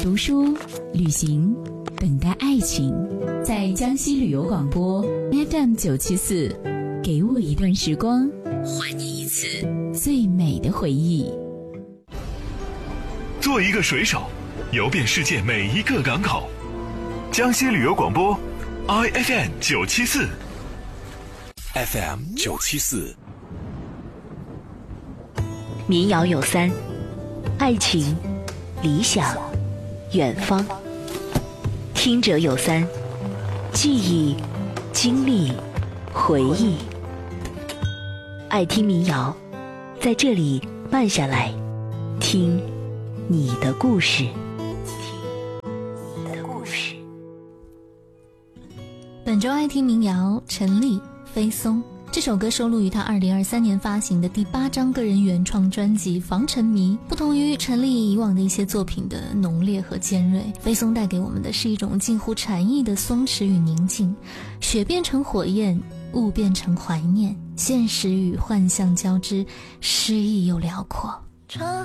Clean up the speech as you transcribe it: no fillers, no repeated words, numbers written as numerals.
读书、旅行，等待爱情。在江西旅游广播 FM974，给我一段时光，还你一次最美的回忆。 做一个水手，游遍世界每一个港口。江西旅游广播 IFM974 FM974。 民谣有三：爱情、理想、远方。听者有三：记忆、经历、回忆。爱听民谣，在这里慢下来，听你的故事。 本周爱听民谣，陈粒《飞松》。这首歌收录于他2023年发行的第8张个人原创专辑《防尘迷》。不同于陈粒以往的一些作品的浓烈和尖锐，飞松带给我们的是一种近乎禅意的松弛与宁静。雪变成火焰，雾变成怀念，现实与幻象交织，诗意又辽阔。